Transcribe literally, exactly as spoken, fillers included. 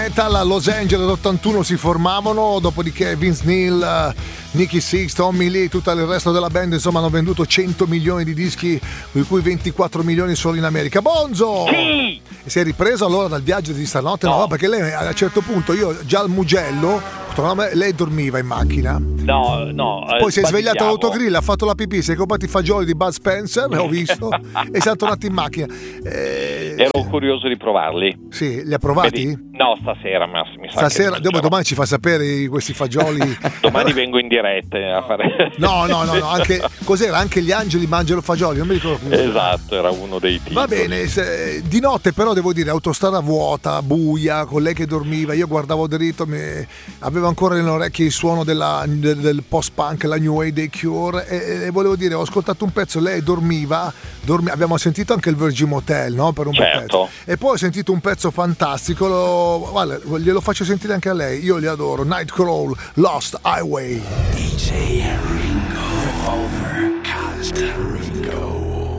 Metal a Los Angeles ottantuno si formavano, dopodiché Vince Neil, Nicky Six, Tommy Lee, tutto il resto della band, insomma, hanno venduto cento milioni di dischi, di cui ventiquattro milioni solo in America. Bonzo! Sì! E si è ripreso allora dal viaggio di stanotte? No, no, perché lei a un certo punto, io già al Mugello, lei dormiva in macchina. No, no. Poi eh, si è svegliato sbagliamo. all'autogrill, ha fatto la pipì, si è comprato i fagioli di Bud Spencer, ho visto, e si è tornato in macchina. Eh, Ero curioso di provarli. Sì, li ha provati? Vedi? No, stasera ma, mi sa Stasera, che dopo domani ci fa sapere questi fagioli. Domani vengo in diretta a fare. No, no, no, no, anche cos'era? Anche gli angeli mangiano fagioli, non mi ricordo più. Esatto, era uno dei titoli. Va bene, se, di notte però devo dire autostrada vuota, buia, con lei che dormiva, io guardavo dritto, mi, avevo ancora nelle orecchie il suono della, del, del post-punk, la New Wave dei Cure e, e volevo dire, ho ascoltato un pezzo, lei dormiva, dormi, abbiamo sentito anche il Virgin Motel, no? Per un certo. bel pezzo. E poi ho sentito un pezzo fantastico, lo, guarda, glielo faccio sentire anche a lei, io li adoro, Nightcrawl, Lost Highway. D J Ringo, Revolver, Cast, Ringo.